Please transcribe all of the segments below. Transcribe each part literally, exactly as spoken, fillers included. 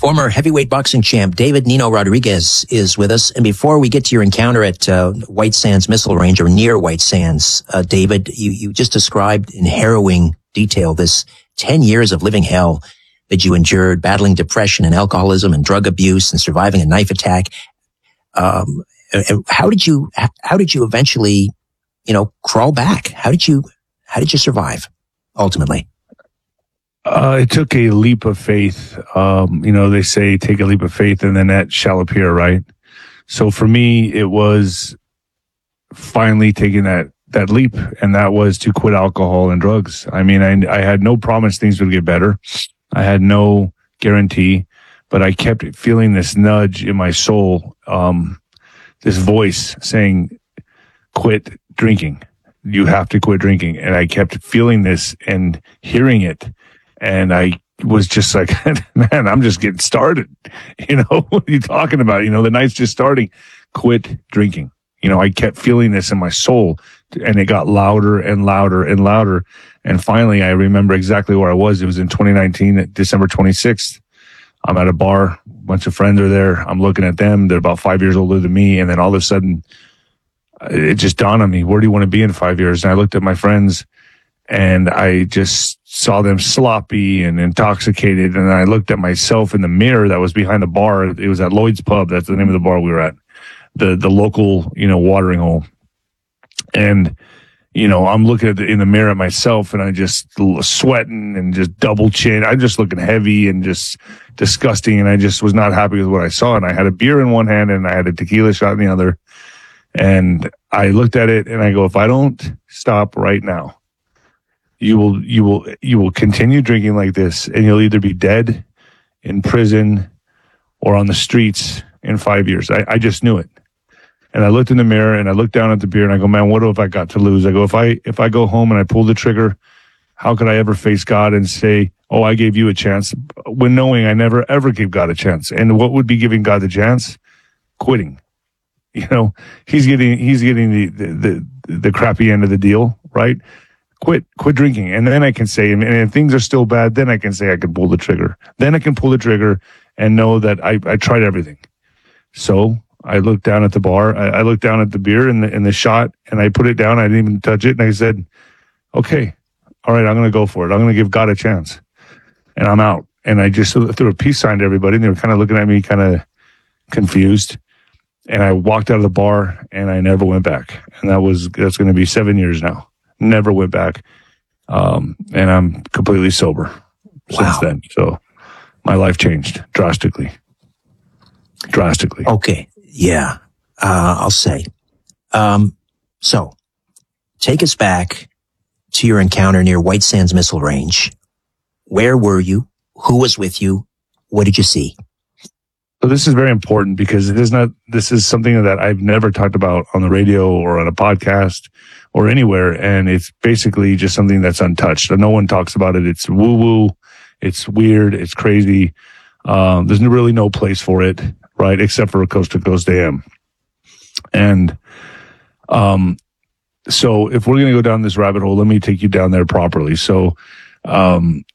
Former heavyweight boxing champ David Nino Rodriguez is with us. And before we get to your encounter at uh, White Sands Missile Range, or near White Sands, uh, David, you, you just described in harrowing detail this ten years of living hell that you endured, battling depression and alcoholism and drug abuse and surviving a knife attack. Um, how did you, how did you eventually, you know, crawl back? How did you, how did you survive ultimately? Uh, it took a leap of faith. Um, you know, they say take a leap of faith and then that shall appear, right? So for me, it was finally taking that, that leap, and that was to quit alcohol and drugs. I mean, I, I had no promise things would get better. I had no guarantee, but I kept feeling this nudge in my soul, um, this voice saying, quit drinking. You have to quit drinking. And I kept feeling this and hearing it. And I was just like, man, I'm just getting started. You know, what are you talking about? You know, the night's just starting. Quit drinking. You know, I kept feeling this in my soul, and it got louder and louder and louder. And finally, I remember exactly where I was. It was in twenty nineteen, December twenty-sixth. I'm at a bar. A bunch of friends are there. I'm looking at them. They're about five years older than me. And then all of a sudden, it just dawned on me, where do you want to be in five years? And I looked at my friends, and I just saw them sloppy and intoxicated. And I looked at myself in the mirror that was behind the bar. It was at Lloyd's Pub. That's the name of the bar we were at. The, the local, you know, watering hole. And, you know, I'm looking at the, in the mirror at myself, and I just sweating and just double chin. I'm just looking heavy and just disgusting. And I just was not happy with what I saw. And I had a beer in one hand and I had a tequila shot in the other. And I looked at it and I go, if I don't stop right now, You will, you will, you will continue drinking like this, and you'll either be dead, in prison, or on the streets in five years. I, I just knew it. And I looked in the mirror and I looked down at the beer and I go, man, what have I got to lose? I go, if I, if I go home and I pull the trigger, how could I ever face God and say, oh, I gave you a chance, when knowing I never ever gave God a chance? And what would be giving God the chance? Quitting. You know, he's getting, he's getting the, the, the, the crappy end of the deal, right? Quit, quit drinking. And then I can say, and if things are still bad, then I can say I can pull the trigger. Then I can pull the trigger and know that I, I tried everything. So I looked down at the bar. I, I looked down at the beer and the, and the shot, and I put it down. I didn't even touch it. And I said, okay, all right, I'm going to go for it. I'm going to give God a chance. And I'm out. And I just threw a peace sign to everybody, and they were kind of looking at me kind of confused. And I walked out of the bar, and I never went back. And that was, that's going to be seven years now. Never went back. Um, and I'm completely sober since wow. then. So my life changed drastically. Drastically. Okay. Yeah. Uh, I'll say. Um, so take us back to your encounter near White Sands Missile Range. Where were you? Who was with you? What did you see? So this is very important, because it is not, this is something that I've never talked about on the radio or on a podcast or anywhere. And it's basically just something that's untouched. No one talks about it. It's woo woo. It's weird. It's crazy. Um, there's really no place for it, right? Except for Coast to Coast A M. And, um, so if we're going to go down this rabbit hole, let me take you down there properly. So, um,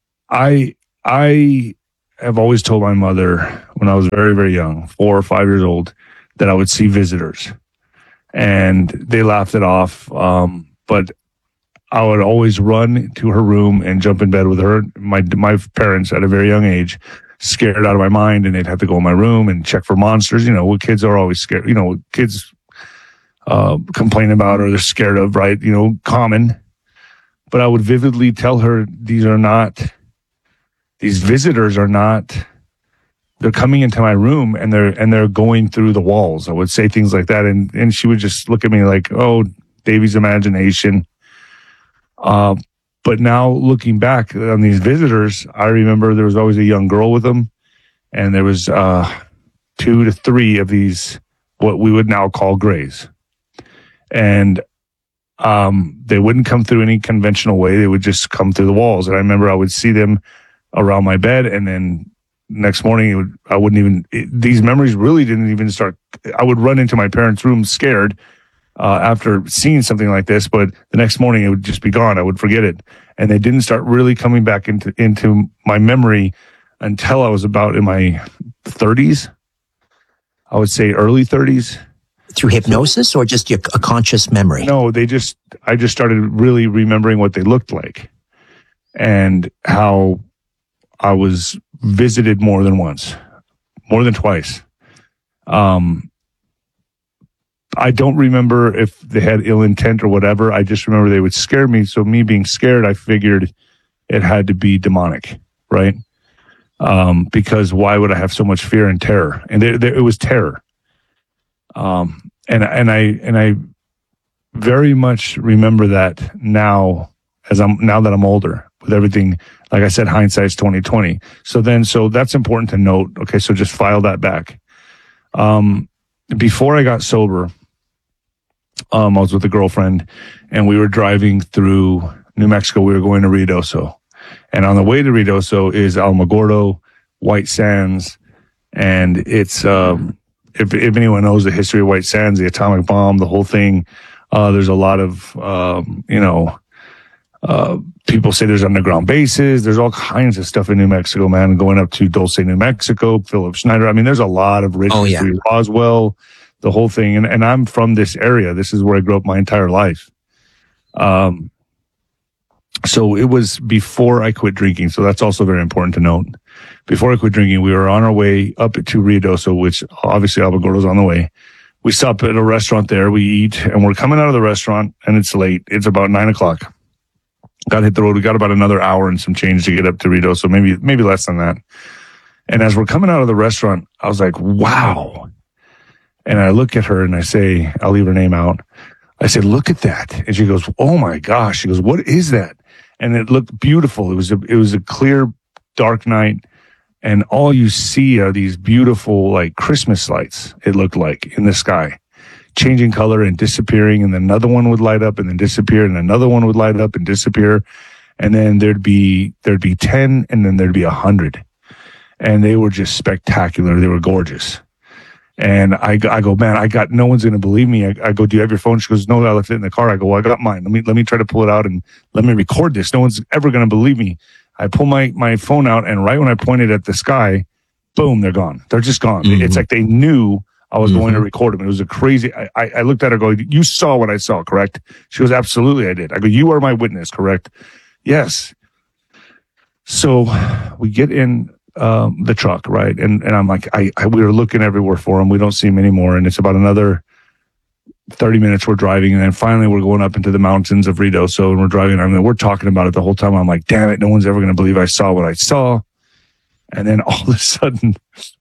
I, I, I've always told my mother when I was very, very young, four or five years old, that I would see visitors, and they laughed it off. Um, but I would always run to her room and jump in bed with her. My, my parents at a very young age, scared out of my mind, and they'd have to go in my room and check for monsters. You know, what kids are always scared, you know, what kids, uh, complain about or they're scared of, right? You know, common. But I would vividly tell her, these are not, These visitors are not, they're coming into my room and they're, and they're going through the walls. I would say things like that. And, and she would just look at me like, oh, Davey's imagination. Uh, but now looking back on these visitors, I remember there was always a young girl with them. And there was, uh, two to three of these, what we would now call grays. And, um, they wouldn't come through any conventional way. They would just come through the walls. And I remember I would see them around my bed, and then next morning it would, I wouldn't even, it, these memories really didn't even start. I would run into my parents' room scared uh, after seeing something like this, but the next morning it would just be gone. I would forget it. And they didn't start really coming back into, into my memory until I was about in my thirties. I would say early thirties. Through hypnosis or just your, a conscious memory? No, they just, I just started really remembering what they looked like and how I was visited more than once, more than twice. Um, I don't remember if they had ill intent or whatever. I just remember they would scare me. So me being scared, I figured it had to be demonic, right? Um, because why would I have so much fear and terror? And there, there, it was terror. Um, and and I and I very much remember that now, as I'm now that I'm older, with everything. Like I said, hindsight's twenty twenty. So then, so that's important to note. Okay, so just file that back. Um, before I got sober, um, I was with a girlfriend, and we were driving through New Mexico. We were going to Ruidoso. And on the way to Ruidoso is Alamogordo, White Sands, and it's um, if if anyone knows the history of White Sands, the atomic bomb, the whole thing. Uh, there's a lot of um, you know, uh, people say there's underground bases. There's all kinds of stuff in New Mexico, man. Going up to Dulce, New Mexico, Philip Schneider. I mean, there's a lot of rich oh, yeah. history. Roswell, the whole thing. And and I'm from this area. This is where I grew up my entire life. Um. So it was before I quit drinking. So that's also very important to note. Before I quit drinking, we were on our way up to Ruidoso, which obviously Alamogordo's on the way. We stop at a restaurant there. We eat, and we're coming out of the restaurant, and it's late. It's about nine o'clock. Got to hit the road. We got about another hour and some change to get up to Ruidoso, maybe maybe less than that. And as we're coming out of the restaurant, I was like, wow. And I look at her and I say, I'll leave her name out. I said, look at that. And she goes, oh my gosh. She goes, what is that? And it looked beautiful. It was a, it was a clear, dark night. And all you see are these beautiful, like Christmas lights, it looked like, in the sky, changing color and disappearing. And then another one would light up and then disappear. And another one would light up and disappear. And then there'd be, there'd be ten, and then there'd be a hundred. And they were just spectacular. They were gorgeous. And I, I go, man, I got, no one's going to believe me. I, I go, do you have your phone? She goes, no, I left it in the car. I go, well, I got mine. Let me, let me try to pull it out and let me record this. No one's ever going to believe me. I pull my, my phone out, and right when I pointed at the sky, boom, they're gone. They're just gone. Mm-hmm. It's like they knew I was mm-hmm. going to record them. It was a crazy, I, I, I looked at her going, you saw what I saw, correct? She goes, absolutely, I did. I go, you are my witness, correct? Yes. So we get in um, the truck, right? And and I'm like, I, I we were looking everywhere for him. We don't see him anymore. And it's about another thirty minutes we're driving. And then finally we're going up into the mountains of Ruidoso, and we're driving. I mean, we're talking about it the whole time. I'm like, damn it, no one's ever going to believe I saw what I saw. And then all of a sudden,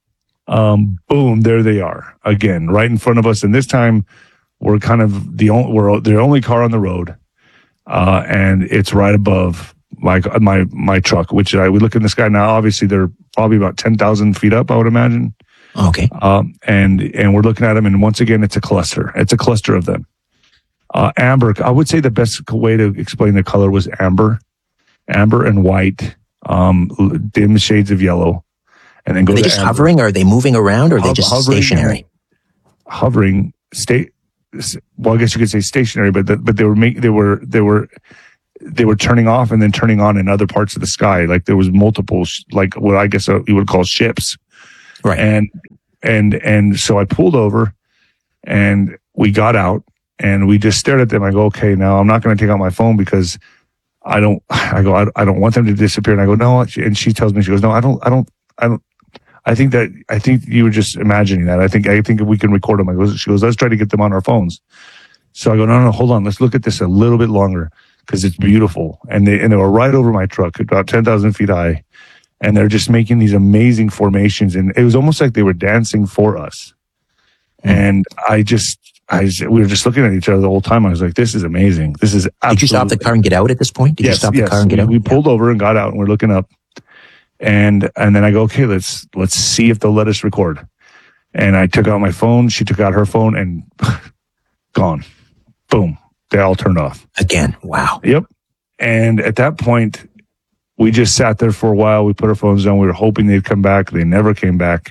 um, boom, there they are again, right in front of us. And this time we're kind of the only, we're the only car on the road. Uh, and it's right above my, my, my truck, which I, we look in the sky now. Obviously they're probably about ten thousand feet up, I would imagine. Okay. Um, and, and we're looking at them, and once again, it's a cluster. It's a cluster of them. Uh, amber, I would say the best way to explain the color was amber, amber and white, um, dim shades of yellow. And then go Are they to just amber. hovering? Or are they moving around, or are they Ho- just hovering, stationary? Hovering, state. Well, I guess you could say stationary, but the, but they were make, they were they were they were turning off and then turning on in other parts of the sky. Like there was multiple, sh- like what I guess you would call ships. Right. And and and so I pulled over, and we got out, and we just stared at them. I go, okay, now I'm not going to take out my phone because I don't. I go, I, I don't want them to disappear. And I go, no. And she tells me, she goes, no, I don't. I don't. I don't. I think that I think you were just imagining that. I think I think we can record them. I go, she goes, let's try to get them on our phones. So I go, no, no, hold on, let's look at this a little bit longer because it's beautiful. And they and they were right over my truck, about ten thousand feet high, and they're just making these amazing formations. And it was almost like they were dancing for us. Mm. And I just, I we were just looking at each other the whole time. I was like, this is amazing. This is absolutely. Did you stop the car and get out at this point? Did yes, you stop yes. the car and get we, out? We pulled yeah. over and got out, and we're looking up. And and then I go, okay, let's let's see if they'll let us record. And I took out my phone. She took out her phone, and gone. Boom. They all turned off. Again. Wow. Yep. And at that point, we just sat there for a while. We put our phones down. We were hoping they'd come back. They never came back.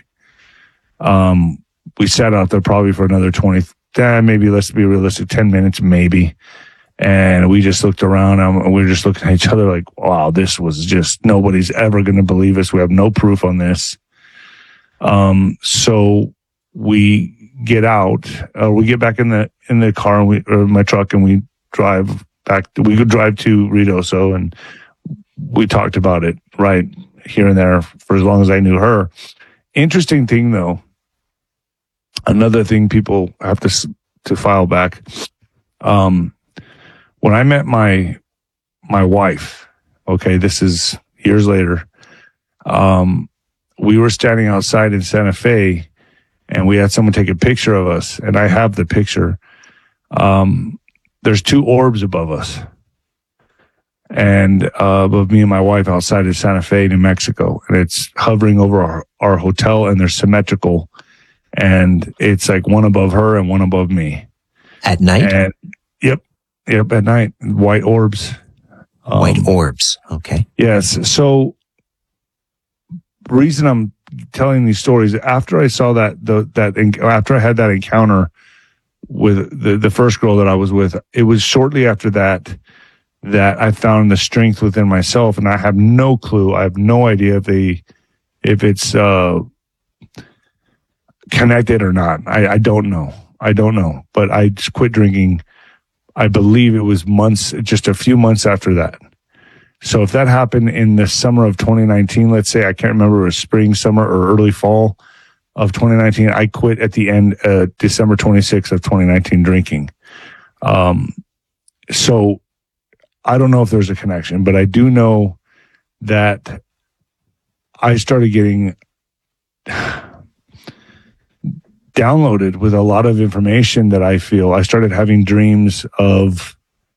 Um, we sat out there probably for another twenty, eh, maybe let's be realistic, ten minutes, maybe. And we just looked around and we were just looking at each other like, wow, this was just, nobody's ever going to believe us. We have no proof on this. Um, so we get out, uh, we get back in the, in the car and we, or my truck, and we drive back, we could drive to Ruidoso, and we talked about it right here and there for as long as I knew her. Interesting thing though, another thing people have to, to file back, um, when I met my my wife, okay, this is years later, um, we were standing outside in Santa Fe, and we had someone take a picture of us, and I have the picture. Um, there's two orbs above us, and uh, above me and my wife outside of Santa Fe, New Mexico, and it's hovering over our, our hotel, and they're symmetrical, and it's like one above her and one above me. At night? And, yep. Yep, at night, white orbs. Um, white orbs, okay. Yes. So, reason I'm telling these stories, after I saw that, the, that after I had that encounter with the, the first girl that I was with, it was shortly after that that I found the strength within myself, and I have no clue. I have no idea if they, if it's uh, connected or not. I, I don't know. I don't know. But I just quit drinking. I believe it was months, just a few months after that. So if that happened in the summer of twenty nineteen, let's say, I can't remember, it was spring, summer, or early fall of twenty nineteen, I quit at the end, uh, December twenty-sixth of twenty nineteen drinking. Um, so I don't know if there's a connection, but I do know that I started getting downloaded with a lot of information that I feel. I started having dreams of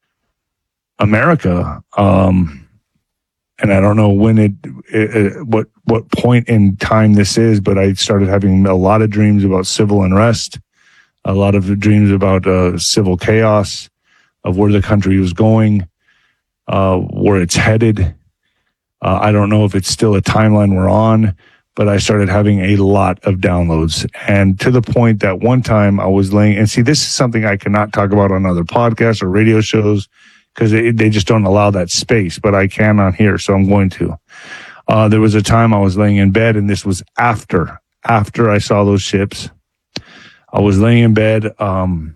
America, um, and I don't know when it, it, it, what what point in time this is, but I started having a lot of dreams about civil unrest, a lot of dreams about uh, civil chaos, of where the country was going, uh, where it's headed. Uh, I don't know if it's still a timeline we're on, but I started having a lot of downloads, and to the point that one time I was laying, and see, this is something I cannot talk about on other podcasts or radio shows because they, they just don't allow that space, but I can on here, so I'm going to. Uh, there was a time I was laying in bed, and this was after, after I saw those ships. I was laying in bed um,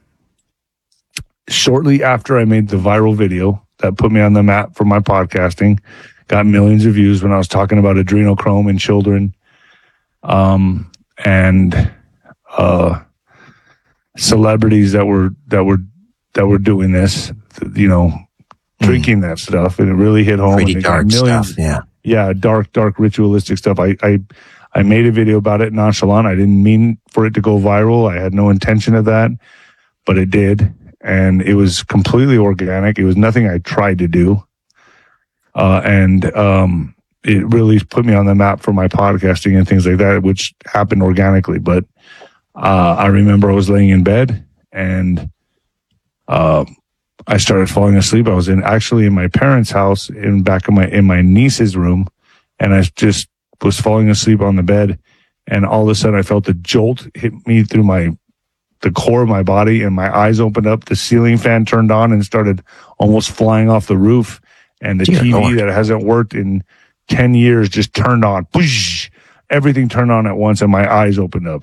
shortly after I made the viral video that put me on the map for my podcasting, got millions of views when I was talking about adrenochrome in children. Um, and, uh, celebrities that were, that were, that were doing this, you know, mm. drinking that stuff, and it really hit home. Pretty dark millions, stuff. Yeah. Yeah. Dark, dark ritualistic stuff. I, I, I made a video about it nonchalant. I didn't mean for it to go viral. I had no intention of that, but it did. And it was completely organic. It was nothing I tried to do. Uh, and, um, it really put me on the map for my podcasting and things like that, which happened organically. But uh, I remember I was laying in bed, and uh, I started falling asleep. I was in actually in my parents' house, in back of my in my niece's room, and I just was falling asleep on the bed. And all of a sudden, I felt a jolt hit me through my the core of my body, and my eyes opened up. The ceiling fan turned on and started almost flying off the roof, and the Dear T V Lord. that hasn't worked in ten years just turned on. Everything turned on at once, and my eyes opened up.